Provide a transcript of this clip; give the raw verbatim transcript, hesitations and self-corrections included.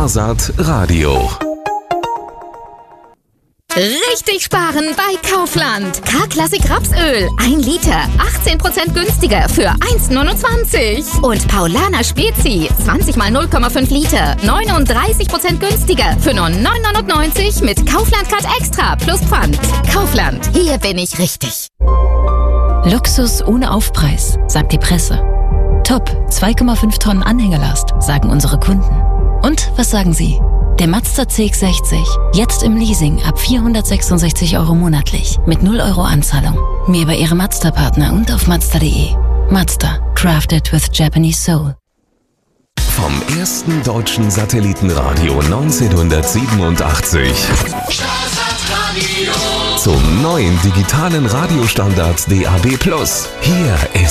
Sparsat Radio. Richtig sparen bei Kaufland. K-Klassik Rapsöl. ein Liter. achtzehn Prozent günstiger für eins neunundzwanzig. Und Paulaner Spezi. zwanzig mal null Komma fünf Liter. neununddreißig Prozent günstiger für nur neun neunundneunzig mit Kaufland-Card Extra plus Pfand. Kaufland. Hier bin ich richtig. Luxus ohne Aufpreis, sagt die Presse. Top, zwei Komma fünf Tonnen Anhängerlast, sagen unsere Kunden. Und was sagen Sie? Der Mazda C X sechzig, jetzt im Leasing ab vierhundertsechsundsechzig Euro monatlich, mit null Euro Anzahlung. Mehr bei Ihrem Mazda-Partner und auf Mazda punkt de. Mazda, crafted with Japanese soul. Vom ersten deutschen Satellitenradio neunzehnhundertsiebenundachtzig zum neuen digitalen Radiostandard D A B plus. Hier ist